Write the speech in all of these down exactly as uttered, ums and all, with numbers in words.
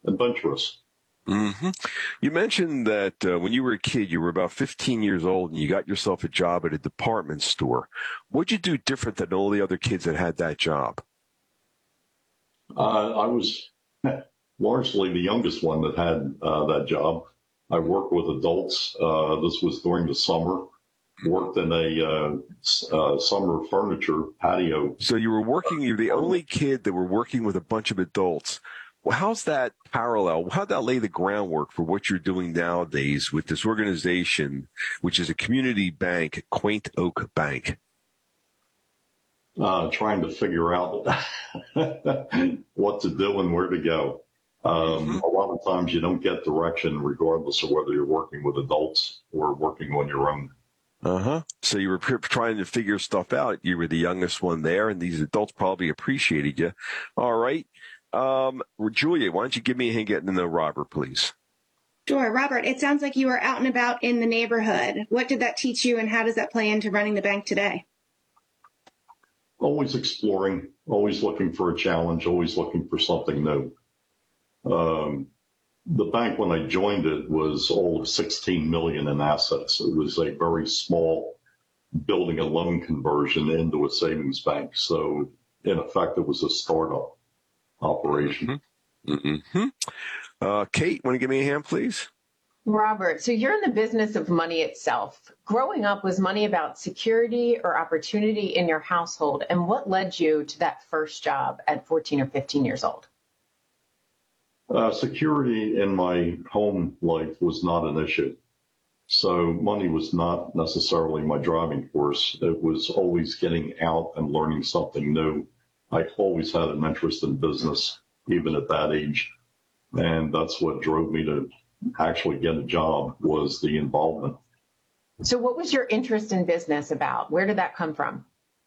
adventurous. Mm-hmm. You mentioned that uh, when you were a kid, you were about fifteen years old and you got yourself a job at a department store. What'd you do different than all the other kids that had that job? Uh, I was largely the youngest one that had uh, that job. I worked with adults. Uh, this was during the summer. Worked in a uh, uh, summer furniture patio. So you were working, you're the only kid that were working with a bunch of adults. Well, how's that parallel? How'd that lay the groundwork for what you're doing nowadays with this organization, which is a community bank, Quaint Oak Bank? Uh, trying to figure out what to do and where to go. Um, mm-hmm. A lot of times you don't get direction regardless of whether you're working with adults or working on your own. Uh-huh. So you were p- trying to figure stuff out. You were the youngest one there, and these adults probably appreciated you. All right. Um, Julia, why don't you give me a hand getting to know Robert, please? Sure. Robert, it sounds like you were out and about in the neighborhood. What did that teach you, and how does that play into running the bank today? Always exploring, always looking for a challenge, always looking for something new. Um, the bank, when I joined it, was all of sixteen million in assets. It was a very small building a loan conversion into a savings bank. So in effect, it was a startup operation. Mm-hmm. Mm-hmm. Uh, Kate, want to give me a hand, please? Robert, so you're in the business of money itself. Growing up, was money about security or opportunity in your household? And what led you to that first job at fourteen or fifteen years old? Uh, security in my home life was not an issue. So money was not necessarily my driving force. It was always getting out and learning something new. I always had an interest in business, even at that age. And that's what drove me to actually get a job, was the involvement. So what was your interest in business about? Where did that come from?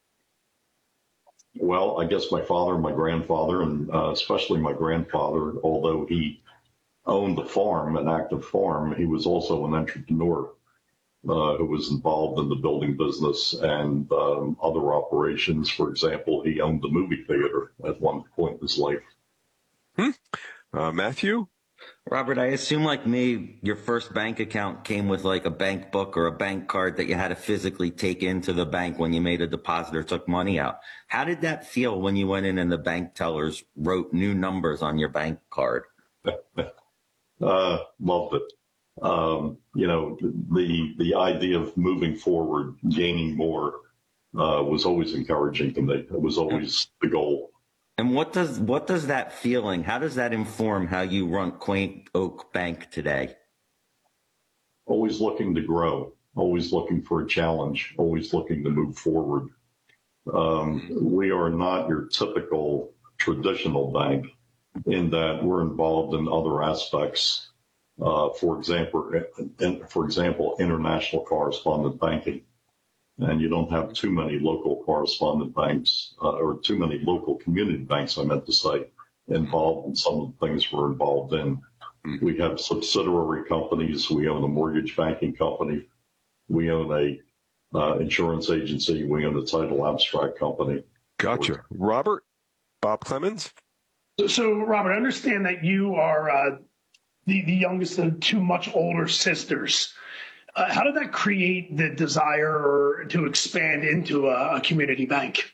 Well, I guess my father and my grandfather, and uh, especially my grandfather, although he owned a farm, an active farm, he was also an entrepreneur uh, who was involved in the building business and um, other operations. For example, he owned the movie theater at one point in his life. Hmm. Uh, Matthew? Robert, I assume like me, your first bank account came with like a bank book or a bank card that you had to physically take into the bank when you made a deposit or took money out. How did that feel when you went in and the bank tellers wrote new numbers on your bank card? uh, loved it. Um, you know, the the idea of moving forward, gaining more, uh, was always encouraging to me. It was always the goal. And what does what does that feeling, how does that inform how you run Quaint Oak Bank today? Always looking to grow, always looking for a challenge, always looking to move forward. Um, we are not your typical traditional bank in that we're involved in other aspects. Uh, for example, in, for example, international correspondent banking. And you don't have too many local correspondent banks, uh, or too many local community banks, I meant to say, involved in some of the things we're involved in. We have subsidiary companies. We own a mortgage banking company. We own a uh, insurance agency. We own a title abstract company. Gotcha. Robert? Bob Clemens? So, so Robert, I understand that you are uh, the, the youngest of two much older sisters. Uh, how did that create the desire to expand into a, a community bank?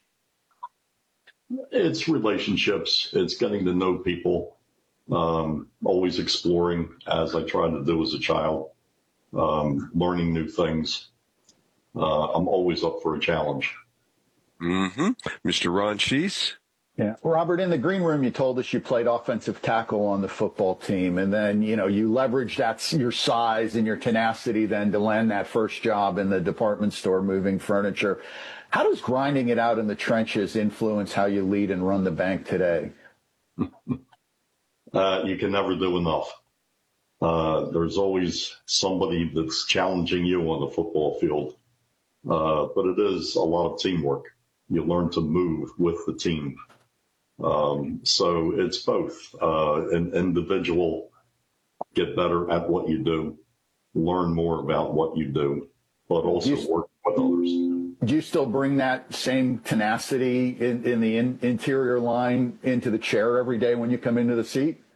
It's relationships. It's getting to know people. Um, always exploring, as I tried to do as a child. Um, learning new things. Uh, I'm always up for a challenge. Mm-hmm. Mister Ron Shees? Yeah. Robert, in the green room, you told us you played offensive tackle on the football team, and then, you know, you leveraged that, your size and your tenacity then to land that first job in the department store moving furniture. How does grinding it out in the trenches influence how you lead and run the bank today? uh, you can never do enough. Uh, there's always somebody that's challenging you on the football field, uh, but it is a lot of teamwork. You learn to move with the team. Um, so it's both, uh, an individual, get better at what you do, learn more about what you do, but also you, work with others. Do you still bring that same tenacity in, in the in, interior line into the chair every day when you come into the seat?